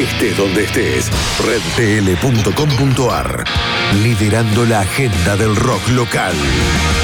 Estés donde estés, redtl.com.ar. Liderando la agenda del rock local.